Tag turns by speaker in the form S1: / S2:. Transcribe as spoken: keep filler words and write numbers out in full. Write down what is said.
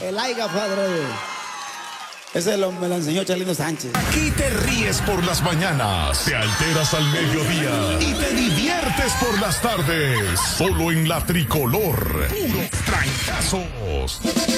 S1: el aiga, padre. Ese lo, me lo enseñó Chalino Sánchez.
S2: Aquí te ríes por las mañanas, te alteras al mediodía y te diviertes por las tardes. Solo en La Tricolor. Puros trancazos.